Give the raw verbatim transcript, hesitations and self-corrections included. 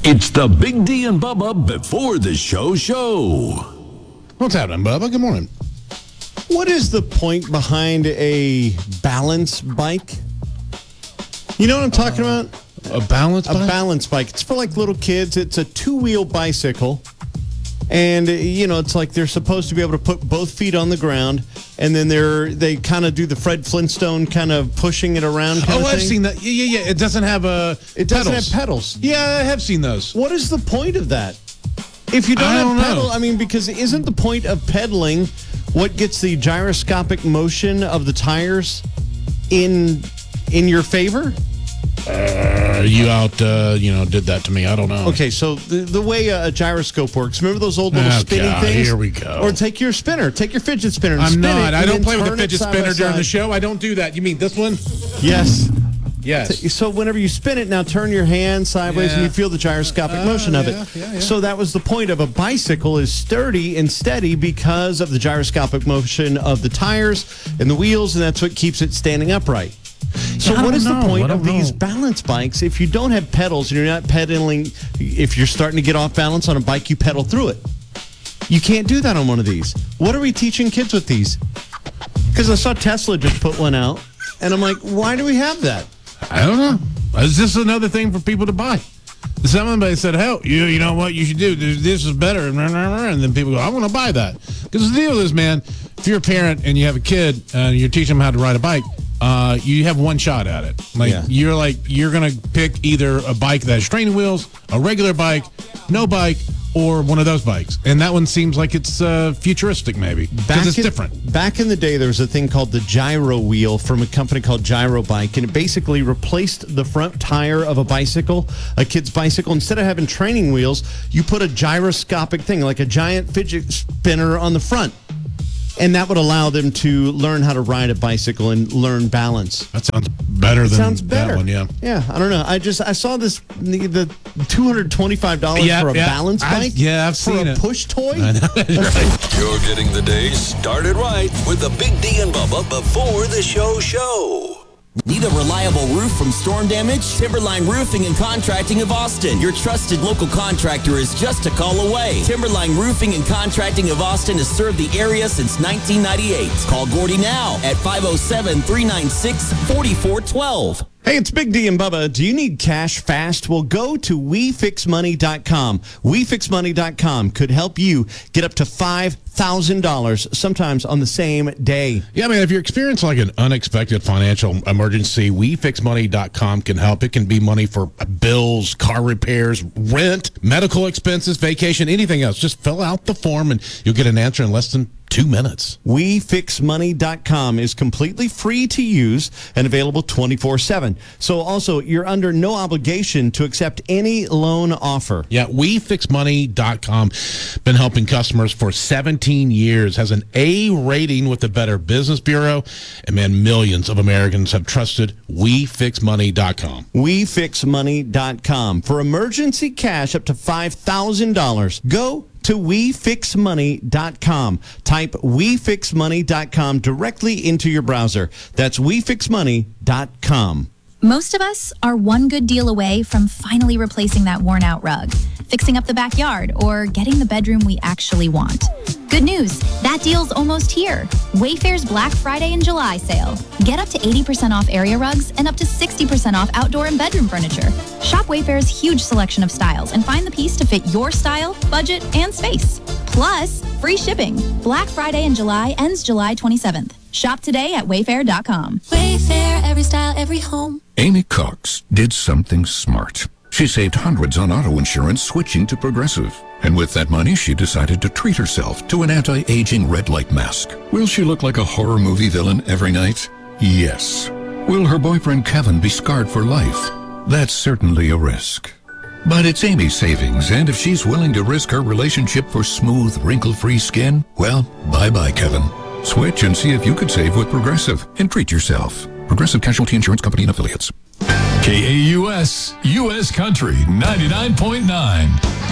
It's the Big D and Bubba Before the Show show. What's happening, Bubba? Good morning. What is the point behind a balance bike? You know what I'm talking uh, about? A balance bike? A balance bike. It's for like little kids. It's a two-wheel bicycle. And, you know, it's like they're supposed to be able to put both feet on the ground, and then they're they kind of do the Fred Flintstone kind of pushing it around kind Oh, of I've thing. seen that. Yeah, yeah, yeah. It doesn't have a It doesn't have pedals. Yeah, I have seen those. What is the point of that? If you don't, I have don't pedal, know. I mean, because isn't the point of pedaling what gets the gyroscopic motion of the tires in in your favor? Uh, you out, uh, you know, did that to me. I don't know. Okay, so the, the way a, a gyroscope works, remember those old little Oh, spinning God, things? here we go. Or take your spinner, take your fidget spinner and I'm spin it. not. I and don't then play with the turn it fidget side spinner by during the side. show. I don't do that. You mean this one? Yes. Yes. So whenever you spin it, now turn your hand sideways Yeah. and you feel the gyroscopic Uh, motion of yeah, it. yeah, yeah. So that was the point of a bicycle, is sturdy and steady because of the gyroscopic motion of the tires and the wheels, and that's what keeps it standing upright. So Yeah, I what don't is the know. I point don't of these know. balance bikes if you don't have pedals and you're not pedaling? If you're starting to get off balance on a bike, you pedal through it. You can't do that on one of these. What are we teaching kids with these? Because I saw Tesla just put one out, and I'm like, why do we have that? I don't know. It's just another thing for people to buy. Somebody said, hell, you you know what you should do? This this is better. And then people go, I want to buy that. Because the deal is, man, if you're a parent and you have a kid and you're teaching them how to ride a bike, uh, you have one shot at it. Like Yeah. you're like you're gonna pick either a bike that has training wheels, a regular bike, no bike, or one of those bikes. And that one seems like it's uh, futuristic, maybe, because it's in, different. Back in the day, there was a thing called the gyro wheel from a company called Gyro Bike, and it basically replaced the front tire of a bicycle, a kid's bicycle. Instead of having training wheels, you put a gyroscopic thing, like a giant fidget spinner on the front. And that would allow them to learn how to ride a bicycle and learn balance. That sounds better than Sounds better. that one, yeah. Yeah, I don't know. I just I saw this the, the two hundred twenty-five dollars Yeah, for a yeah. balance I- bike. yeah, I've for seen a it. push toy. I know, that's right. You're getting the day started right with the Big D and Bubba Before the Show show. Need a reliable roof from storm damage? Timberline Roofing and Contracting of Austin. Your trusted local contractor is just a call away. Timberline Roofing and Contracting of Austin has served the area since nineteen ninety-eight. Call Gordy now at five oh seven, three nine six, four four one two. Hey, it's Big D and Bubba. Do you need cash fast? Well, go to we fix money dot com. we fix money dot com could help you get up to five thousand dollars, sometimes on the same day. Yeah, I mean, if you're experiencing like an unexpected financial emergency, we fix money dot com can help. It can be money for bills, car repairs, rent, medical expenses, vacation, anything else. Just fill out the form and you'll get an answer in less than two minutes. we fix money dot com is completely free to use and available twenty-four seven. So also, you're under no obligation to accept any loan offer. Yeah, we fix money dot com. Been helping customers for seventeen years. Has an A rating with the Better Business Bureau. And man, millions of Americans have trusted we fix money dot com. we fix money dot com. For emergency cash up to five thousand dollars, go to we fix money dot com. Type we fix money dot com directly into your browser. That's we fix money dot com. Most of us are one good deal away from finally replacing that worn-out rug, fixing up the backyard, or getting the bedroom we actually want. Good news, that deal's almost here. Wayfair's Black Friday and July sale. Get up to eighty percent off area rugs and up to sixty percent off outdoor and bedroom furniture. Shop Wayfair's huge selection of styles and find the piece to fit your style, budget, and space. Plus, free shipping. Black Friday and July ends July twenty-seventh. Shop today at wayfair dot com. Wayfair, every style, every home. Amy Cox did something smart. She saved hundreds on auto insurance switching to Progressive. And with that money, she decided to treat herself to an anti-aging red light mask. Will she look like a horror movie villain every night? Yes. Will her boyfriend Kevin be scarred for life? That's certainly a risk. But it's Amy's savings, and if she's willing to risk her relationship for smooth, wrinkle-free skin, well, bye-bye, Kevin. Switch and see if you could save with Progressive and treat yourself. Progressive Casualty Insurance Company and Affiliates. K A U S, U S Country ninety-nine point nine.